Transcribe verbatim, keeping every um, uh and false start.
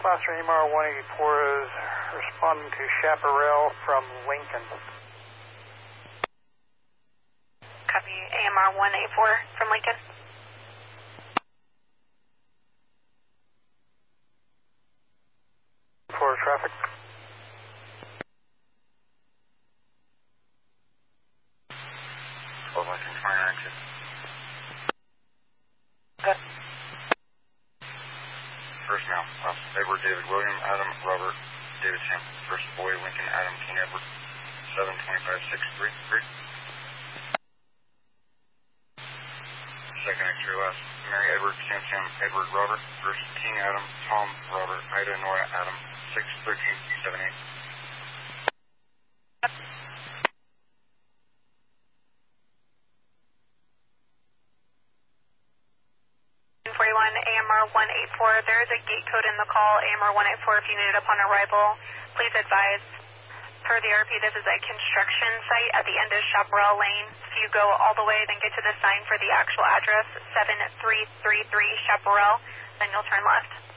Foster A M R one eighty-four is responding to Chaparral from Lincoln. Copy A M R one eighty-four from Lincoln. For traffic. twelve Lincoln twenty-nine two. Good. First male, uh, Edward David William, Adam Robert David Sam. First boy, Lincoln Adam King Edward, seven twenty-five six three three. Second X-ray last, Mary Edward Sam Sam Edward Robert. First King Adam Tom Robert Ida Nora Adam, six thirteen seven eight. forty-one A M R one eighty-four. There is a gate code in the call, A M R one eighty-four, if you need it upon arrival. Please advise, per the R P, this is a construction site at the end of Chaparral Lane. If you go all the way, then get to the sign for the actual address, seven three three three Chaparral, then you'll turn left.